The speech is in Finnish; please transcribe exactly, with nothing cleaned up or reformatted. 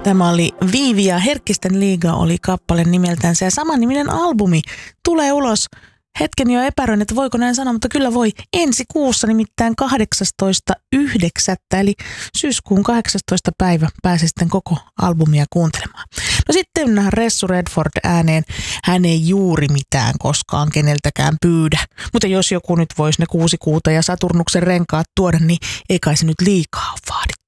Tämä oli Viivi ja Herkkisten liiga oli kappale nimeltänsä ja samanniminen albumi tulee ulos. Hetken jo epäröin, että voiko näin sanoa, mutta kyllä voi ensi kuussa nimittäin kahdeksastoista yhdeksättä eli syyskuun kahdeksastoista päivä pääsee sitten koko albumia kuuntelemaan. No sitten Ressu Redford ääneen. Hän ei juuri mitään koskaan keneltäkään pyydä, mutta jos joku nyt voisi ne kuusi kuuta ja Saturnuksen renkaat tuoda, niin ei kai se nyt liikaa ole vaadittu.